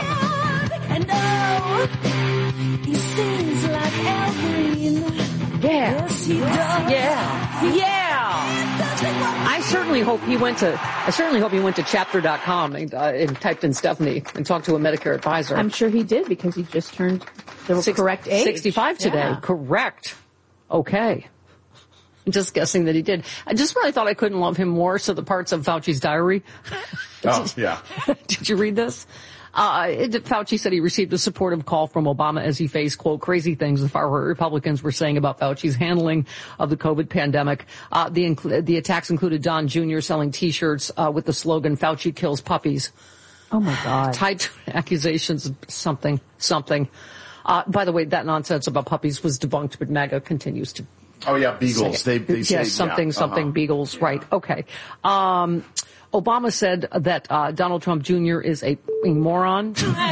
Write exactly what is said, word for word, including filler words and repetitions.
And oh, he sings like Al Green. Yeah. Yes, he does. Yeah. Yeah. I certainly hope he went to, I certainly hope he went to chapter dot com and, uh, and typed in Stephanie and talked to a Medicare advisor. I'm sure he did because he just turned the Six, correct age. sixty-five today. Yeah. Correct. Okay. I'm just guessing that he did. I just really thought I couldn't love him more, so the parts of Fauci's diary. Oh, yeah. Did you read this? Uh, it, Fauci said he received a supportive call from Obama as he faced, quote, crazy things the far-right Republicans were saying about Fauci's handling of the COVID pandemic. Uh, the, incl- the attacks included Don Junior selling T-shirts uh, with the slogan, Fauci kills puppies. Oh, my God. Tied to accusations of something, something. Uh, by the way, that nonsense about puppies was debunked, but MAGA continues to. Oh, yeah, beagles. They, they yes, say, something, yeah, something, uh-huh. beagles, Yeah. right. Okay. Um, Obama said that uh, Donald Trump Junior is a, a moron.